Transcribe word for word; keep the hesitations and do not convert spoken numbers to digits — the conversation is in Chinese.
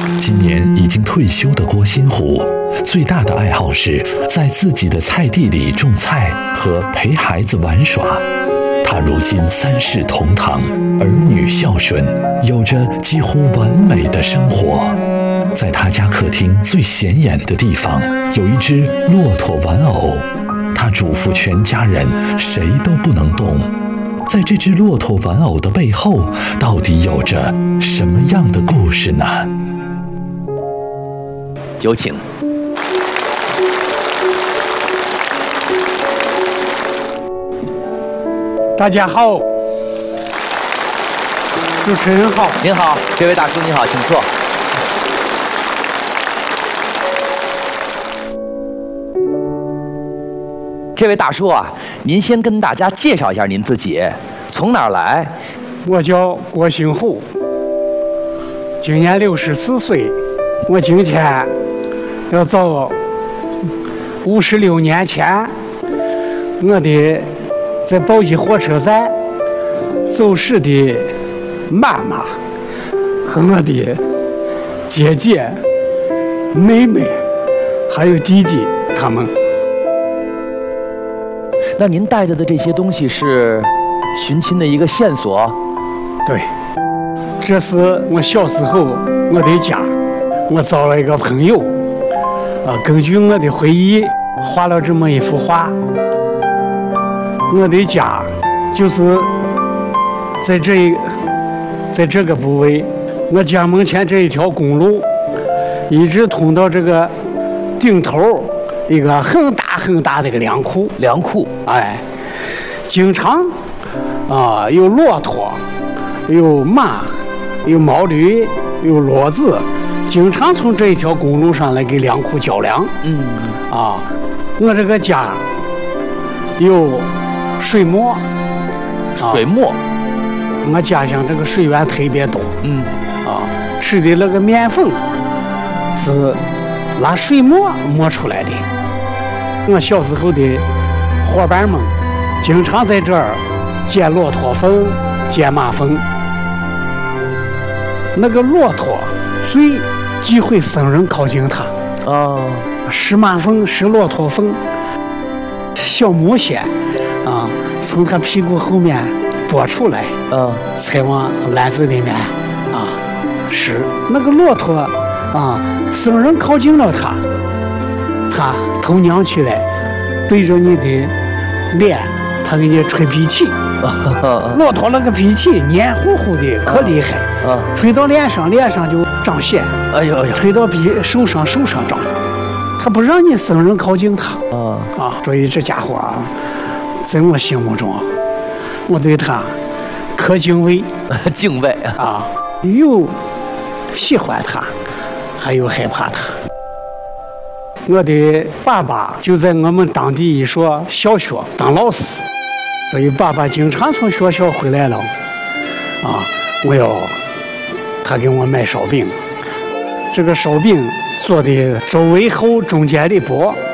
今年已经退休的郭新虎，最大的爱好是在自己的菜地里种菜和陪孩子玩耍。他如今三世同堂，儿女孝顺，有着几乎完美的生活。在他家客厅最显眼的地方，有一只骆驼玩偶。他嘱咐全家人谁都不能动。在这只骆驼玩偶的背后，到底有着什么样的故事呢？ 有请。 大家好，主持人好。 您好，这位大叔您好，请坐。这位大叔啊，您先跟大家介绍一下您自己，从哪儿来？ 我叫郭新虎，今年六十四岁。我今天要走五十六年前，我的在宝鸡火车站走失的妈妈和我的姐姐、妹妹还有弟弟他们。 那您带着的这些东西是寻亲的一个线索？ 对，这是我小时候我的家，我找了一个朋友，啊，根据我的回忆画了这么一幅画。我的家就是在这一，在这个部位，我家门前这一条公路，一直通到这个顶头。一个很大很大的一个粮库， 粮库， 哎，经常啊、呃、有骆驼，有马，有毛驴，有骡子，经常从这一条公路上来给粮库交粮。 嗯， 啊，我这个家有水磨， 水磨，啊、 我家乡这个水源特别多。 嗯， 啊，吃的那个面粉是拿水磨磨出来的。我小时候的伙伴们经常在这儿捡骆驼粪、捡马粪。那个骆驼最忌讳生人靠近它。 哦， 拾马粪、拾骆驼粪，小母仙啊，从它屁股后面拨出来， 嗯， 才往篮子里面啊拾。那个骆驼啊，生人靠近了它，它头娘起来，对着你的脸，它给你吹脾气。骆驼那个脾气黏糊糊的，可厉害。 啊， 吹到脸上，脸上就长癣。 哎呦呦！ 吹到鼻手上，手上长。它不让你生人靠近它。 啊啊，所以这家伙啊，在我心目中，我对他可敬畏。 敬畏啊，又喜欢他，还有害怕他。我的爸爸就在我们当地一所小学当老师，所以爸爸经常从学校回来了，啊，我要他给我买烧饼，这个烧饼做的周围厚中间的薄，